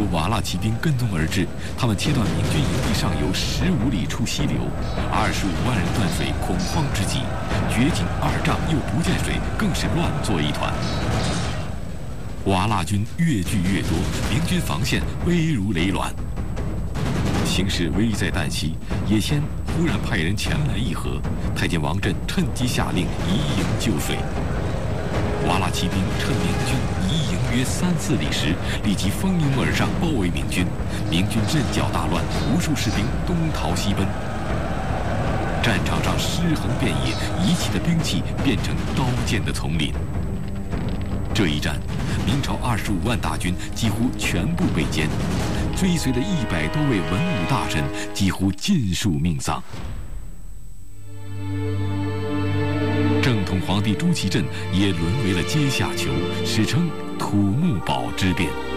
由瓦剌骑兵跟踪而至，他们切断明军营地上游15里处溪流，25万人断水，恐慌之极。掘井2丈又不见水，更是乱作一团。瓦剌军越聚越多，明军防线危如累卵。形势危在旦夕，野先忽然派人前来议和，太监王振趁机下令移营救水。瓦剌骑兵趁明军移营约3-4里时，立即蜂拥而上，包围明军。明军阵脚大乱，无数士兵东逃西奔。战场上尸横遍野，遗弃的兵器变成刀剑的丛林。这一战，明朝25万大军几乎全部被歼，追随的100多位文武大臣几乎尽数命丧。正统皇帝朱祁镇也沦为了阶下囚，史称土木堡之变。